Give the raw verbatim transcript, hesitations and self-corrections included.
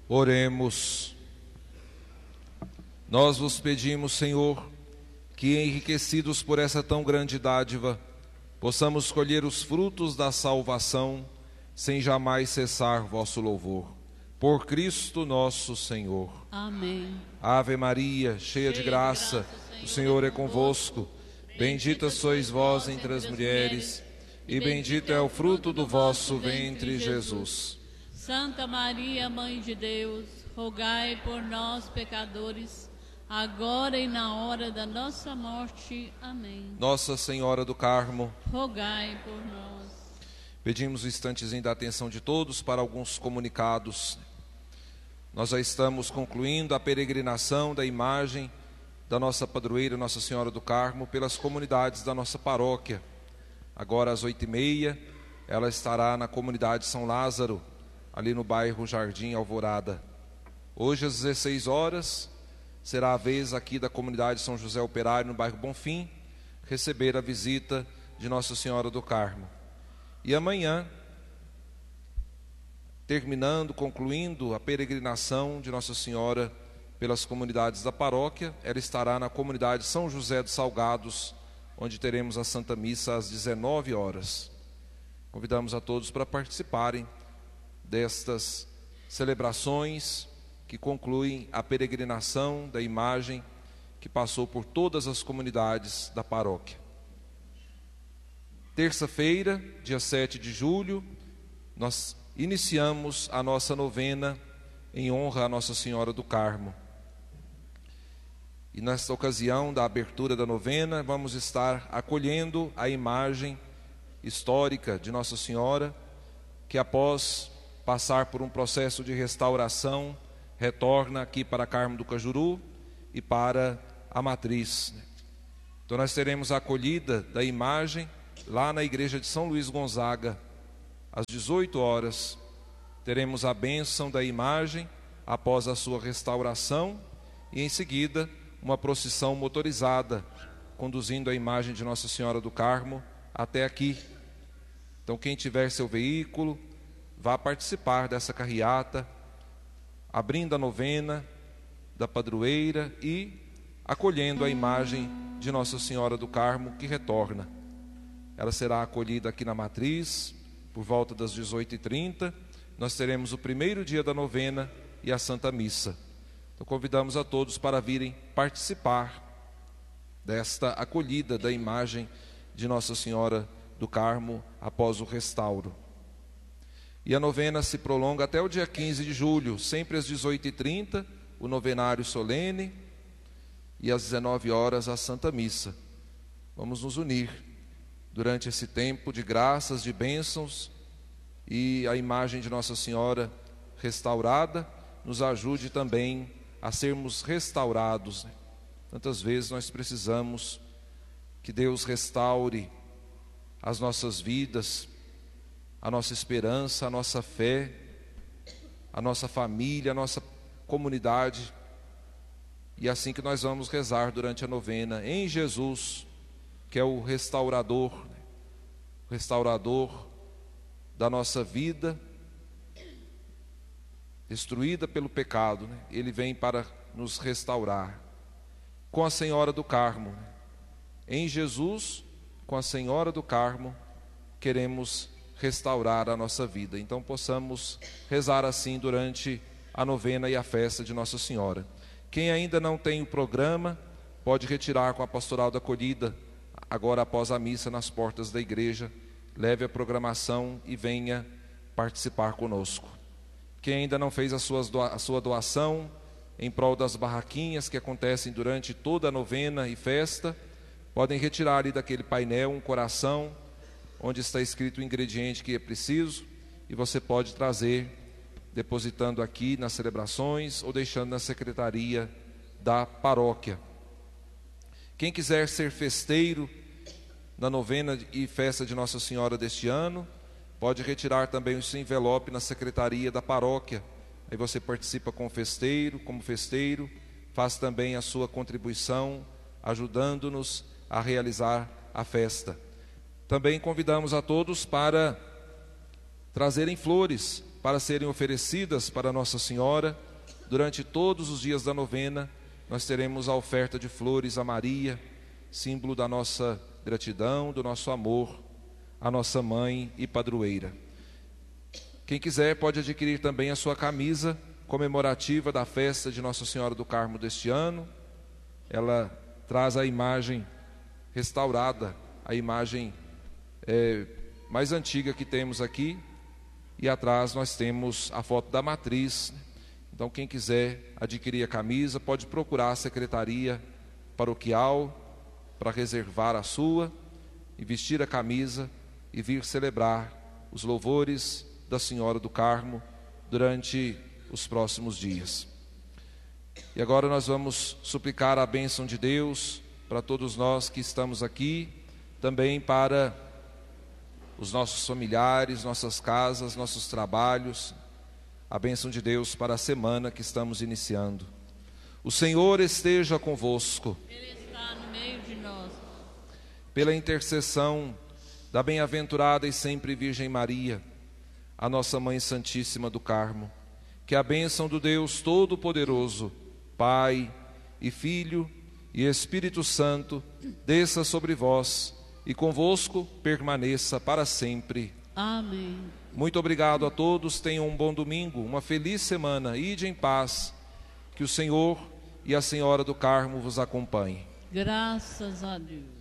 Oremos. Nós vos pedimos, Senhor, que enriquecidos por essa tão grande dádiva, possamos colher os frutos da salvação, sem jamais cessar vosso louvor. Por Cristo nosso Senhor. Amém. Ave Maria, cheia de graça, o Senhor é convosco. Bendita sois vós entre as mulheres, e bendito é o fruto do vosso ventre, Jesus. Santa Maria, Mãe de Deus, rogai por nós, pecadores, agora e na hora da nossa morte. Amém. Nossa Senhora do Carmo, rogai por nós. Pedimos um instantezinho da atenção de todos para alguns comunicados. Nós já estamos concluindo a peregrinação da imagem da nossa padroeira, Nossa Senhora do Carmo, pelas comunidades da nossa paróquia. Agora às oito e meia, ela estará na comunidade São Lázaro, ali no bairro Jardim Alvorada. Hoje às dezesseis horas, será a vez aqui da comunidade São José Operário, no bairro Bonfim, receber a visita de Nossa Senhora do Carmo. E amanhã, terminando, concluindo a peregrinação de Nossa Senhora pelas comunidades da paróquia, ela estará na comunidade São José dos Salgados, onde teremos a Santa Missa às dezenove horas. Convidamos a todos para participarem destas celebrações que concluem a peregrinação da imagem que passou por todas as comunidades da paróquia. Terça-feira, dia sete de julho, nós iniciamos a nossa novena em honra a Nossa Senhora do Carmo. E nesta ocasião da abertura da novena, vamos estar acolhendo a imagem histórica de Nossa Senhora, que após passar por um processo de restauração, retorna aqui para Carmo do Cajuru e para a matriz. Então nós teremos a acolhida da imagem lá na igreja de São Luís Gonzaga, às dezoito horas. Teremos a bênção da imagem após a sua restauração e em seguida uma procissão motorizada, conduzindo a imagem de Nossa Senhora do Carmo até aqui. Então quem tiver seu veículo, vá participar dessa carreata, abrindo a novena da padroeira e acolhendo a imagem de Nossa Senhora do Carmo que retorna. Ela será acolhida aqui na matriz por volta das dezoito e trinta. Nós teremos o primeiro dia da novena e a Santa Missa. Então convidamos a todos para virem participar desta acolhida da imagem de Nossa Senhora do Carmo após o restauro. E a novena se prolonga até o dia quinze de julho, sempre às dezoito e trinta, o novenário solene, e às dezenove horas a Santa Missa. Vamos nos unir durante esse tempo de graças, de bênçãos, e a imagem de Nossa Senhora restaurada nos ajude também a sermos restaurados. Tantas vezes nós precisamos que Deus restaure as nossas vidas, a nossa esperança, a nossa fé, a nossa família, a nossa comunidade. E é assim que nós vamos rezar durante a novena, em Jesus, que é o restaurador, o restaurador da nossa vida, destruída pelo pecado, né? Ele vem para nos restaurar. Com a Senhora do Carmo, em Jesus, com a Senhora do Carmo, queremos restaurar a nossa vida. Então possamos rezar assim durante a novena e a festa de Nossa Senhora. Quem ainda não tem o programa, pode retirar com a Pastoral da Acolhida, agora após a missa nas portas da igreja. Leve a programação e venha participar conosco. Quem ainda não fez a sua, a sua doação em prol das barraquinhas que acontecem durante toda a novena e festa, podem retirar ali daquele painel um coração, onde está escrito o ingrediente que é preciso, e você pode trazer, depositando aqui nas celebrações ou deixando na secretaria da paróquia. Quem quiser ser festeiro na novena e festa de Nossa Senhora deste ano, pode retirar também o seu envelope na secretaria da paróquia. Aí você participa com o festeiro, como festeiro, faz também a sua contribuição, ajudando-nos a realizar a festa. Também convidamos a todos para trazerem flores para serem oferecidas para Nossa Senhora. Durante todos os dias da novena, nós teremos a oferta de flores a Maria, símbolo da nossa gratidão, do nosso amor, a nossa mãe e padroeira. Quem quiser pode adquirir também a sua camisa comemorativa da festa de Nossa Senhora do Carmo deste ano. Ela traz a imagem restaurada, a imagem é, mais antiga que temos aqui, e atrás nós temos a foto da matriz. Então quem quiser adquirir a camisa pode procurar a secretaria paroquial para reservar a sua e vestir a camisa e vir celebrar os louvores da Senhora do Carmo durante os próximos dias. E agora nós vamos suplicar a bênção de Deus para todos nós que estamos aqui, também para os nossos familiares, nossas casas, nossos trabalhos, a bênção de Deus para a semana que estamos iniciando. O Senhor esteja convosco. Ele está no meio de nós. Pela intercessão da bem-aventurada e sempre Virgem Maria, a nossa Mãe Santíssima do Carmo, que a bênção do Deus Todo-Poderoso, Pai e Filho e Espírito Santo, desça sobre vós e convosco permaneça para sempre. Amém. Muito obrigado a todos, tenham um bom domingo, uma feliz semana, ide em paz, que o Senhor e a Senhora do Carmo vos acompanhem. Graças a Deus.